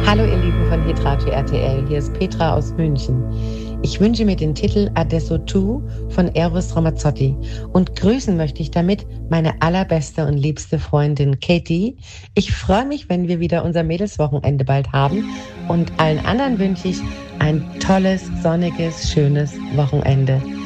Hallo ihr Lieben von Hitradio RTL, hier ist Petra aus München. Ich wünsche mir den Titel Adesso Tu von Eros Ramazzotti und grüßen möchte ich damit meine allerbeste und liebste Freundin Katie. Ich freue mich, wenn wir wieder unser Mädelswochenende bald haben und allen anderen wünsche ich ein tolles, sonniges, schönes Wochenende.